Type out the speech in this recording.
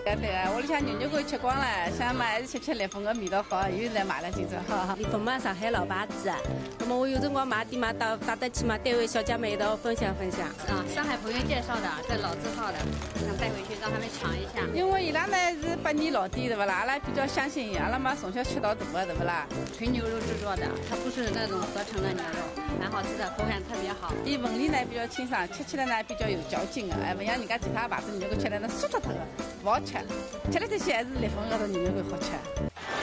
对啊，屋里向牛肉干吃光了，想嘛还是吃烈风的味道好，又有人买了今朝哈。 烈风嘛，上海老牌子，那么我有辰光买点嘛，到得起嘛，单位小姐妹一道分享分享。 啊，上海朋友介绍的，这老字号的，想带回去让他们尝一下。 因为伊拉呢是百年老店，对不啦？阿拉比较相信伊，阿拉嘛从小吃到大的，对不啦？ 纯牛肉制作的，它不是那种合成的牛肉，蛮好吃的，口感特别好。 伊纹理呢比较清爽，吃起来呢比较有嚼劲的，哎，不像人家其他牌子牛肉干吃来那酥脱脱的，不好吃。吃来这些还是烈风高头牛肉干好吃。